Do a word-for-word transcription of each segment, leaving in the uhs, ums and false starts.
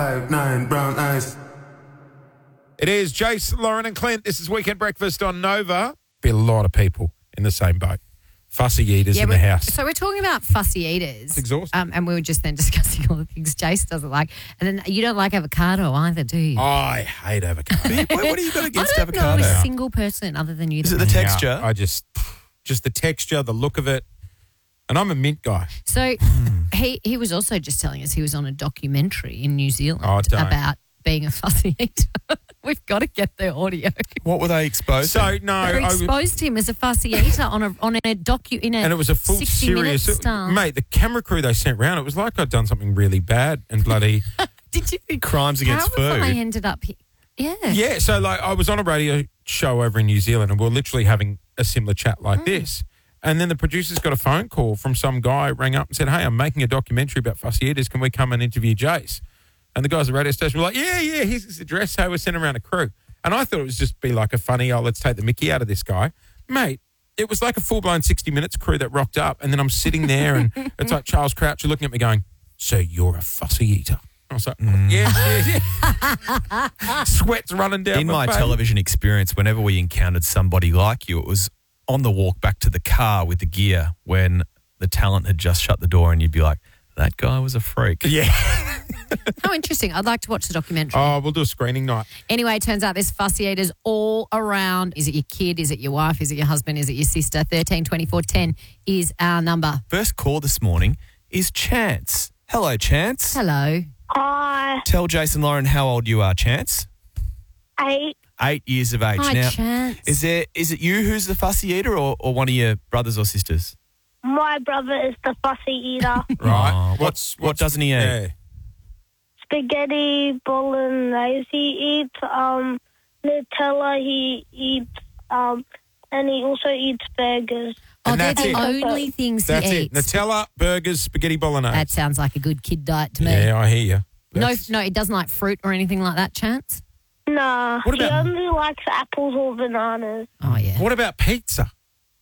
Five, nine, brown eyes. It is Jace, Lauren and Clint. This is Weekend Breakfast on Nova. Be a lot of people in the same boat. Fussy eaters Yeah, in the we- house. So we're talking about fussy eaters. It's exhausting. Um, and we were just then discussing all the things Jace doesn't like. And then you don't like avocado either, do you? I hate avocado. Wait, what do you got I against don't avocado? know a single person other than you. Is that it the likes texture? Yeah, I just, just the texture, the look of it. And I'm a mint guy. So he he was also just telling us he was on a documentary in New Zealand Oh, don't. about being a fussy eater. We've got to get the audio. What were they exposed So, to? no. They I- exposed him as a fussy eater on a on a docu in a and it was a full sixty serious. minute style. Mate, the camera crew they sent round, it was like I'd done something really bad and bloody. Did you Crimes against how have food. I ended up here? Yeah. Yeah, so like I was on a radio show over in New Zealand and we were literally having a similar chat Mm. like this. And then the producers got a phone call from some guy, rang up and said, hey, I'm making a documentary about fussy eaters. Can we come and interview Jace? And the guys at the radio station were like, yeah, yeah, here's his address. So we're sending around a crew. And I thought it was just be like a funny, oh, let's take the mickey out of this guy. Mate, it was like a full-blown sixty minutes crew that rocked up. And then I'm sitting there and it's like Charles Croucher looking at me going, so you're a fussy eater. I was like, oh, yeah, yeah, yeah. Sweat's running down In my my face. television experience, whenever we encountered somebody like you, it was on the walk back to the car with the gear when the talent had just shut the door and you'd be like, that guy was a freak. Yeah. How interesting. I'd like to watch the documentary. Oh, we'll do a screening night. Anyway, it turns out there's fussy eaters all around. Is it your kid? Is it your wife? Is it your husband? Is it your sister? thirteen twenty-four ten is our number. First call this morning is Chance. Hello, Chance. Hello. Hi, Tell Jason Lauren how old you are, Chance. eight. Eight years of age. Hi, now, Chance. is there is it you who's the fussy eater or, or one of your brothers or sisters? My brother is the fussy eater. Right. Oh, what's, what doesn't he eat? Yeah. Spaghetti bolognese he eats. Um, Nutella he eats. Um, and he also eats burgers. Oh, And they're that's the it. only things That's he it. eats. Nutella, burgers, spaghetti bolognese. That sounds like a good kid diet to me. Yeah, I hear you. No, That's- no, it doesn't like fruit or anything like that, Chance? Nah, What he about- only likes apples or bananas. Oh, yeah. What about pizza?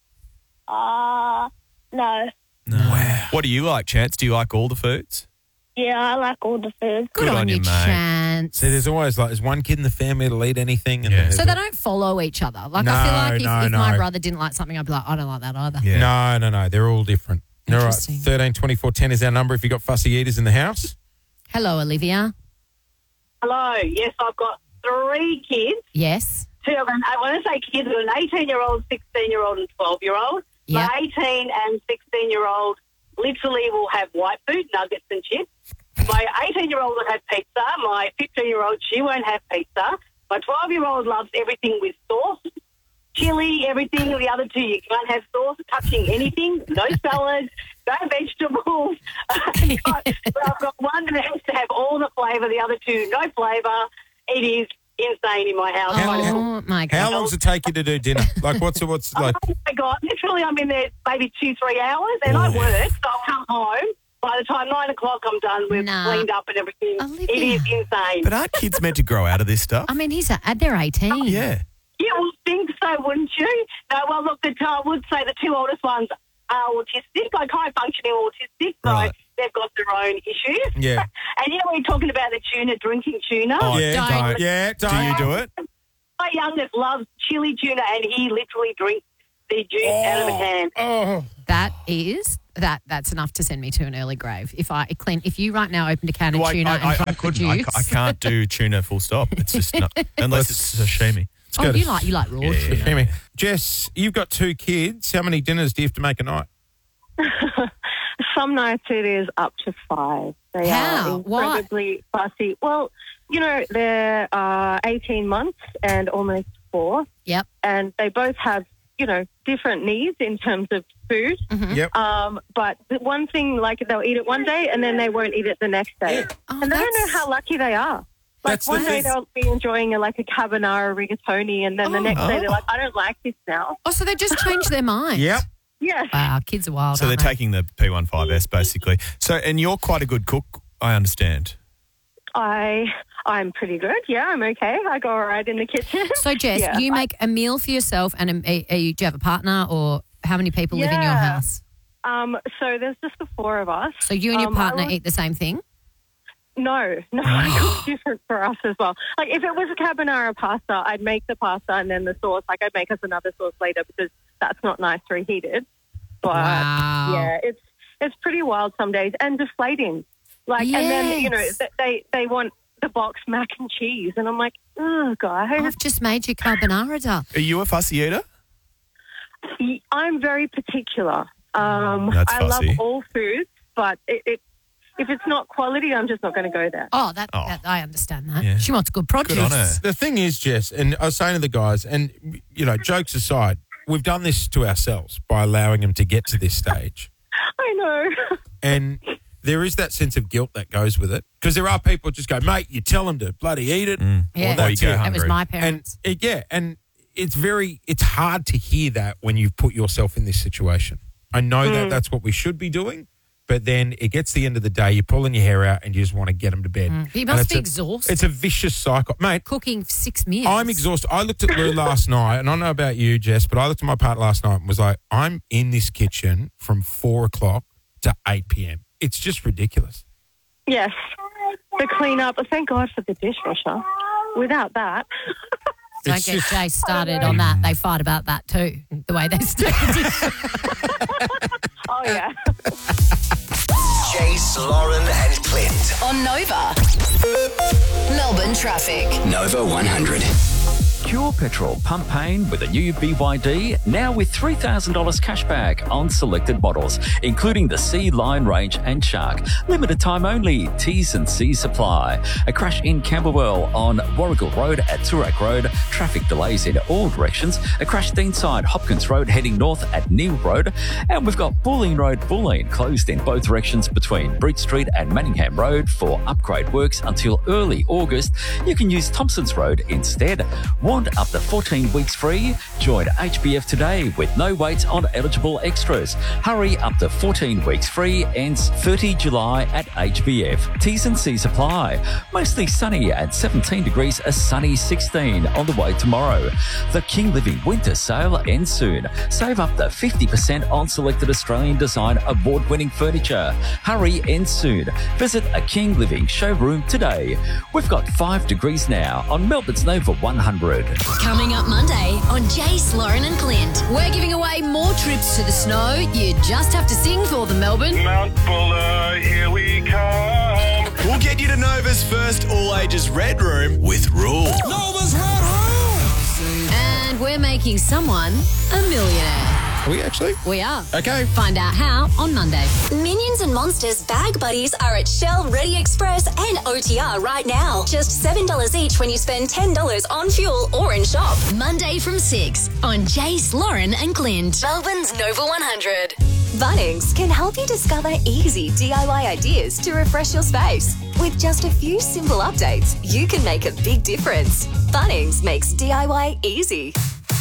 Uh, no. No. Wow. What do you like, Chance? Do you like all the foods? Yeah, I like all the food. Good, Good on, on you, you, mate. Chance. See, there's always like, there's one kid in the family that'll eat anything. And Yeah. then So there's they a- don't follow each other. Like, No, I feel like if, no, if my no. brother didn't like something, I'd be like, I don't like that either. Yeah. No, no, no. They're all different. All right. Interesting. thirteen twenty-four ten is our number if you've got fussy eaters in the house. Hello, Olivia. Hello. Yes, I've got three kids. Yes. Two of them. I want to say kids, an eighteen-year-old, sixteen-year-old, and twelve-year-old. Yeah. My eighteen and sixteen-year-old literally will have white food, nuggets and chips. My eighteen-year-old will have pizza. My fifteen-year-old, she won't have pizza. My twelve-year-old loves everything with sauce, chili, everything. The other two, you can't have sauce touching anything. No salad, no vegetables. But I've got one that has to have all the flavour. The other two, no flavour. It is insane in my house. Oh, my God. How long does it take you to do dinner? Like, what's what's like? Oh my God! Literally, I'm in there maybe two, three hours, and I work, so I'll come home. By the time nine o'clock, I'm done. We've Nah. cleaned up and everything. Olivia. It is insane. But aren't kids meant to grow out of this stuff? I mean, he's a, they're eighteen. Yeah. You would think so, wouldn't you? No, well, look, the, I would say the two oldest ones are autistic, like high-functioning autistic, so Right. they've got their own issues. Yeah. And you know, we're talking about the tuna, drinking tuna. Oh, yeah, don't. yeah. Do Don't. you do it? My youngest loves chili tuna, and he literally drinks the juice out of a can. Oh, That is that. That's enough to send me to an early grave. If I, Clint, if you right now opened a can of Well, I, tuna I, and I, I drank the couldn't. I, juice, I can't do tuna full stop. It's just not, unless it's sashimi. oh, go to- you like you like raw Yeah, tuna. hear me. Jess, you've got two kids. How many dinners do you have to make a night? Some nights it is up to five. They How? are Why? incredibly fussy. Well, you know, they're uh, eighteen months and almost four, Yep. and they both have, you know, different needs in terms of food. Mm-hmm. Yep. Um, but the one thing, like, they'll eat it one day and then they won't eat it the next day. Oh, and they don't that's- know how lucky they are. Like, That's the one day thing. they'll be enjoying a, like a carbonara rigatoni, and then the Oh. next day they're like, I don't like this now. Oh, so they just changed their mind. Yep. Yes. Wow, kids are wild. So they're aren't they? taking the P fifteen S basically. So, and you're quite a good cook, I understand. I, I'm pretty good. Yeah, I'm okay. I go all right in the kitchen. So, Jess, Yeah. you make a meal for yourself, and a, a, a, do you have a partner, or how many people live in your Yeah. house? Um, so there's just the four of us. So you and your Um, I partner would- eat the same thing? no, no, I cook different for us as well. Like if it was a carbonara pasta, I'd make the pasta and then the sauce. Like I'd make us another sauce later because that's not nice reheated. But Wow. yeah, it's it's pretty wild some days and deflating. Like and then you know Yes. th- they they want the box mac and cheese, and I'm like, oh guys, I've just made you carbonara duck. Are you a fussy eater? I'm very particular. Um, That's I love fussy. all foods, but it, it, if it's not quality, I'm just not going to go there. Oh, that, Oh. that I understand that. Yeah. She wants good produce. Good on her. The thing is, Jess, and I was saying to the guys, and, you know, jokes aside, we've done this to ourselves by allowing them to get to this stage. I know. And there is that sense of guilt that goes with it because there are people just go, mate, you tell them to bloody eat it. Mm. Yeah, Or you that's go it. that was hungry. my And parents. it, yeah, and it's very, it's hard to hear that when you've put yourself in this situation. I know that that's what we should be doing, but then it gets to the end of the day, you're pulling your hair out and you just want to get them to bed. Mm. You And must it's be a- exhausted. It's a vicious cycle. Mate, Cooking six meals. I'm exhausted. I looked at Lou last night, and I don't know about you, Jess, but I looked at my partner last night and was like, I'm in this kitchen from four o'clock to eight p.m. It's just ridiculous. Yes. The cleanup. Thank God for the dishwasher. Without that. Don't It's get just- Jay started on that. They fight about that too, the way they started. Oh, yeah. Jace, Lauren, and Clint. On Nova. Melbourne traffic. Nova one hundred. Pure Petrol pump pain with a new B Y D, now with three thousand dollars cashback on selected models, including the Sea, Line range and Shark. Limited time only, T's and C's apply. A crash in Camberwell on Warrigal Road at Toorak Road. Traffic delays in all directions. A crash inside Hopkins Road heading north at Neil Road. And we've got Bulleen Road, Bulleen, closed in both directions between Bridge Street and Manningham Road for upgrade works until early August. You can use Thompson's Road instead. Want up to fourteen weeks free? Join H B F today with no waits on eligible extras. Hurry, up to fourteen weeks free, ends thirtieth of July at H B F. T's and C's apply. Mostly sunny at seventeen degrees, a sunny sixteen on the way tomorrow. The King Living Winter Sale ends soon. Save up to fifty percent on selected Australian design award-winning furniture. Hurry, ends soon. Visit a King Living showroom today. We've got five degrees now on Melbourne's Nova one hundred. Coming up Monday on Jace, Lauren and Clint. We're giving away more trips to the snow. You just have to sing for them, Melbourne. Mount Buller, here we come. We'll get you to Nova's first all-ages Red Room with Rule. Nova's Red Room. And we're making someone a millionaire. Are we actually? We are. Okay. Find out how on Monday. Minions and Monsters Bag Buddies are at Shell, Ready Express and O T R right now. Just seven dollars each when you spend ten dollars on fuel or in shop. Monday from six on Jace, Lauren and Clint. Melbourne's Nova one hundred. Bunnings can help you discover easy D I Y ideas to refresh your space. With just a few simple updates, you can make a big difference. Bunnings makes D I Y easy.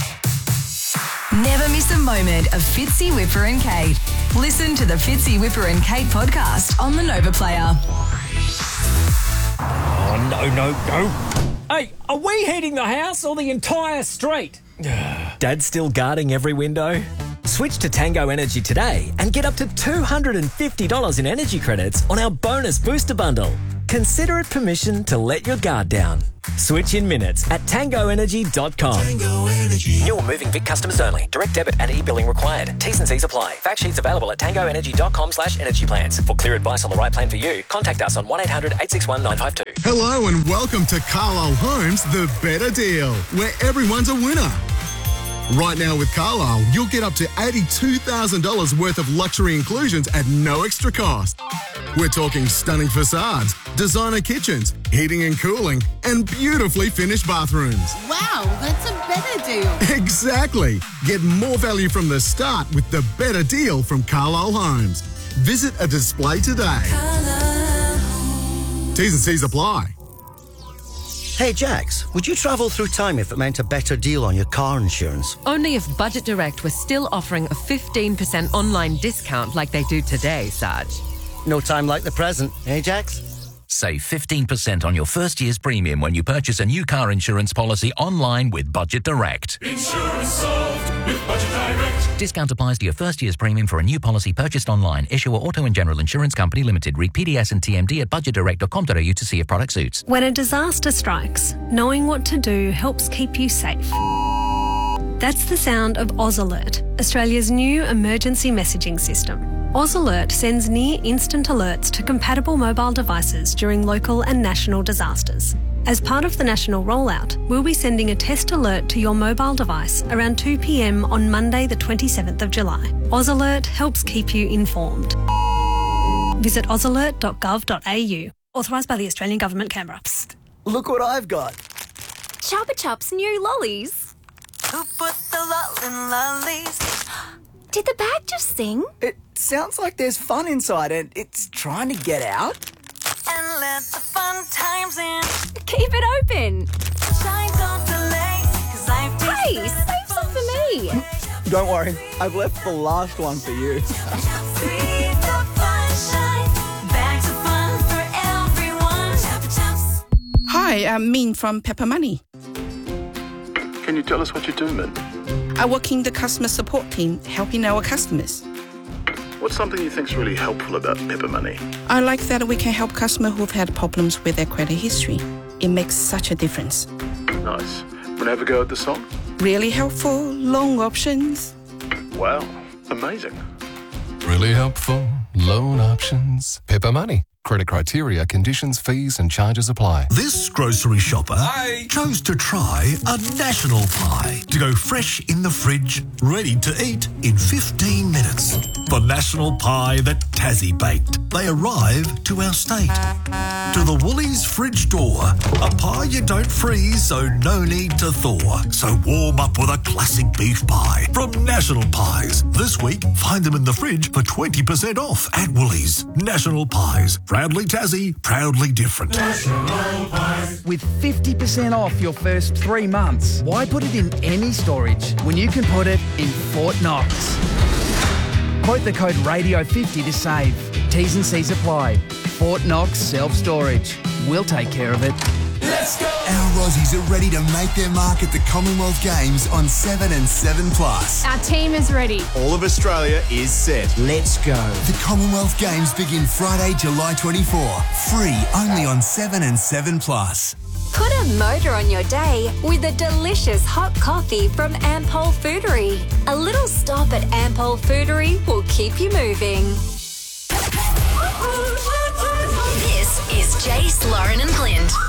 Never miss a moment of Fitzy, Whipper and Kate. Listen to the Fitzy, Whipper and Kate podcast on the Nova Player. Oh, no, no, no. Hey, are we heating the house or the entire street? Dad's still guarding every window? Switch to Tango Energy today and get up to two hundred fifty dollars in energy credits on our bonus booster bundle. Consider it permission to let your guard down. Switch in minutes at tango energy dot com. Tango Energy. New or moving Vic customers only. Direct debit and e-billing required. T's and C's apply. Fact sheets available at tango energy dot com slash energy plans. For clear advice on the right plan for you, contact us on one eight hundred eight six one nine five two. Hello and welcome to Carlisle Homes, the better deal, where everyone's a winner. Right now with Carlisle, you'll get up to eighty-two thousand dollars worth of luxury inclusions at no extra cost. We're talking stunning facades, designer kitchens, heating and cooling, and beautifully finished bathrooms. Wow, that's a better deal. Exactly. Get more value from the start with the better deal from Carlisle Homes. Visit a display today. T's and C's apply. Hey, Jax, would you travel through time if it meant a better deal on your car insurance? Only if Budget Direct was still offering a fifteen percent online discount like they do today, Sarge. No time like the present, eh, Jax? Save fifteen percent on your first year's premium when you purchase a new car insurance policy online with Budget Direct. Insurance solved with Budget Direct. Discount applies to your first year's premium for a new policy purchased online. Issuer Auto and General Insurance Company Limited. Read P D S and T M D at budget direct dot com dot a u to see if product suits. When a disaster strikes, knowing what to do helps keep you safe. That's the sound of Oz Alert, Australia's new emergency messaging system. Oz Alert sends near-instant alerts to compatible mobile devices during local and national disasters. As part of the national rollout, we'll be sending a test alert to your mobile device around two p m on Monday the twenty-seventh of July. Oz Alert helps keep you informed. Visit oz alert dot gov dot a u. Authorised by the Australian Government, Canberra. Psst. Look what I've got. Chupa Chups new lollies. Who put the lol in lollies? Did the bag just sing? It sounds like there's fun inside and it's trying to get out. And let the fun times in. Keep it open. Shine, don't delay, 'cause I've tasted Hey, save some for me. Don't worry, I've left the last one for you. See the fun shine. Bags of fun for everyone. Chupa Chups. Hi, I'm Min from Pepper Money. Can you tell us what you do, Min? I work in the customer support team, helping our customers. What's something you think's really helpful about Pepper Money? I like that we can help customers who've had problems with their credit history. It makes such a difference. Nice. Wanna have a go at the song? Really helpful, long options. Wow, amazing. Really helpful. Loan options. Pepper Money. Credit criteria, conditions, fees and charges apply. This grocery shopper Hi. chose to try a national pie to go fresh in the fridge, ready to eat in fifteen minutes. The national pie that Tassie baked. They arrive to our state. To the Woolies fridge door. A pie you don't freeze, so no need to thaw. So warm up with a classic beef pie from National Pies. This week, find them in the fridge for twenty percent off at Woolies. National Pies. Proudly Tassie, proudly different. With fifty percent off your first three months, why put it in any storage when you can put it in Fort Knox? Quote the code radio fifty to save. T's and C's apply. Fort Knox Self-Storage. We'll take care of it. Let's go! Our Aussies are ready to make their mark at the Commonwealth Games on seven and seven plus. Our team is ready. All of Australia is set. Let's go. The Commonwealth Games begin Friday, July twenty-fourth. Free only on seven and seven plus. Put a motor on your day with a delicious hot coffee from Ampol Foodery. A little stop at Ampol Foodery will keep you moving. This is Jace, Lauren and Clint.